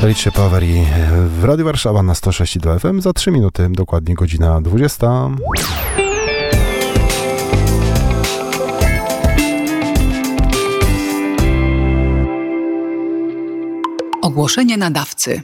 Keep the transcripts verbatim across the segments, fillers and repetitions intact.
Liczcie po awarii w Radiu Warszawa na sto sześć i dwa F M za trzy minuty, dokładnie godzina dwudziesta. Ogłoszenie nadawcy.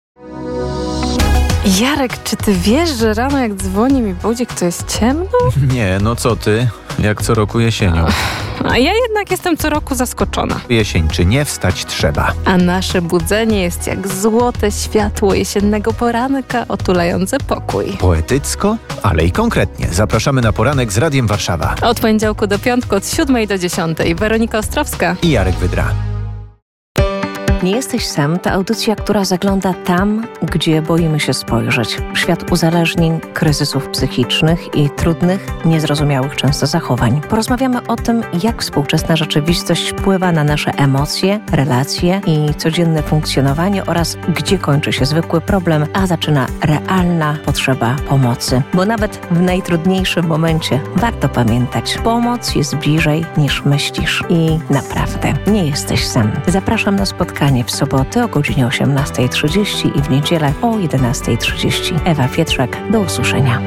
Jarek, czy ty wiesz, że rano jak dzwoni mi budzik, to jest ciemno? Nie, no co ty? Jak co roku jesienią. A ja jednak jestem co roku zaskoczona. Jesień czy nie, wstać trzeba. A nasze budzenie jest jak złote światło jesiennego poranka otulające pokój. Poetycko, ale i konkretnie. Zapraszamy na poranek z Radiem Warszawa. Od poniedziałku do piątku od siódmej do dziesiątej. Weronika Ostrowska I Jarek Wydra. Nie jesteś sam to audycja, która zagląda tam, gdzie boimy się spojrzeć. W świat uzależnień, kryzysów psychicznych i trudnych, niezrozumiałych często zachowań. Porozmawiamy o tym, jak współczesna rzeczywistość wpływa na nasze emocje, relacje i codzienne funkcjonowanie oraz gdzie kończy się zwykły problem, a zaczyna realna potrzeba pomocy. Bo nawet w najtrudniejszym momencie warto pamiętać, pomoc jest bliżej niż myślisz i naprawdę nie jesteś sam. Zapraszam na spotkanie w sobotę o godzinie osiemnasta trzydzieści i w niedzielę o jedenasta trzydzieści. Ewa Pietrzak, do usłyszenia.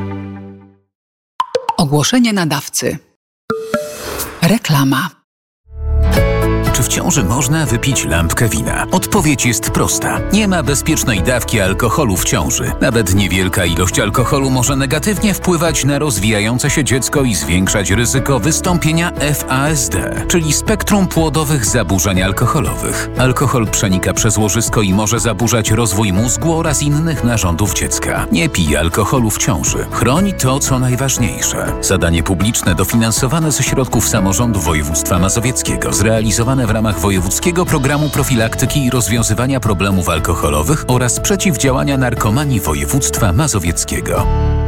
Ogłoszenie nadawcy. Reklama. Czy w ciąży można wypić lampkę wina? Odpowiedź jest prosta. Nie ma bezpiecznej dawki alkoholu w ciąży. Nawet niewielka ilość alkoholu może negatywnie wpływać na rozwijające się dziecko i zwiększać ryzyko wystąpienia F A S D, czyli spektrum płodowych zaburzeń alkoholowych. Alkohol przenika przez łożysko i może zaburzać rozwój mózgu oraz innych narządów dziecka. Nie pij alkoholu w ciąży. Chroń to, co najważniejsze. Zadanie publiczne dofinansowane ze środków samorządu województwa mazowieckiego, zrealizowane w ramach Wojewódzkiego Programu Profilaktyki i Rozwiązywania Problemów Alkoholowych oraz Przeciwdziałania Narkomanii Województwa Mazowieckiego.